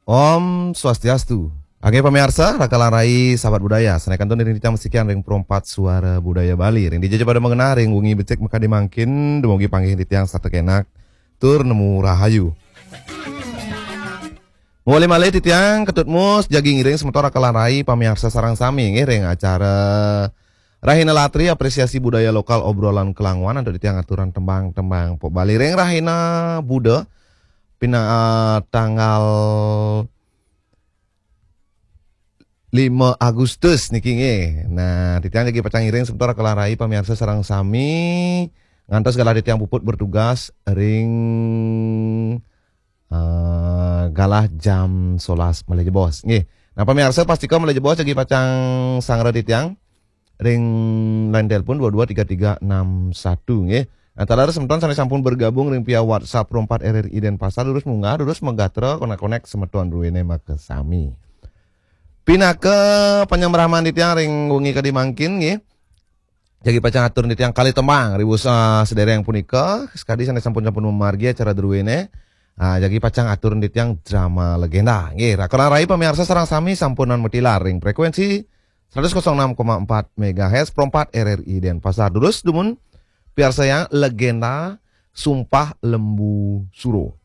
Om Swastiastu. Oke pemirsa, rakalarai sahabat budaya. Senakan tuh dari sekian ring perempat suara budaya Bali. Ring dijajah pada mengenal ring wengi becek maka dimangkin demogi panggih di tiang satu kenak tur nemu rahayu. Mulai malai titiang ketut mus jaging ring sementara rakalarai pamirsa sarang sami ring acara Rahina Latri apresiasi budaya lokal obrolan kelangwan atau di tiang aturan tembang-tembang pok Bali ring Rahina Buddha pina tanggal 5 Agustus niki nge. Nah, titiang lagi pacang iring sementara kelarai pamirsa sarang sami ngantos galah titiang puput bertugas ring galah jam 11 mulai jebos. Nggih. Nah, pamirsa pastikan mulai jebos lagi pacang sangra titiang ring line telepon 223361 nggih. Nah, tadar semeton sampai sampun bergabung ring via WhatsApp 4 RRI dan Pasar lurus munggah lurus menggatra konek-konek semeton ruwene make sami. Pindah ke penyembraman di tiang ring wengi kadimangkin nggih. Jadi pacang atur di tiang kali tembang ribu sedereng punika sekali sana sampun-sampun memargi acara druwene. Jadi pacang atur di tiang drama legenda nggih. Rakon rai pemirsa sareng sami sampunan metilar ring frekuensi 106,4 MHz perempat RRI dan Pasar Durus dumun biar saya legenda Sumpah Lembu Suro.